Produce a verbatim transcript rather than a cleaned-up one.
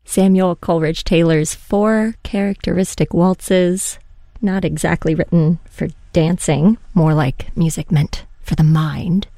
Samuel Coleridge Taylor's four characteristic waltzes, not exactly written for dancing, more like music meant for the mind.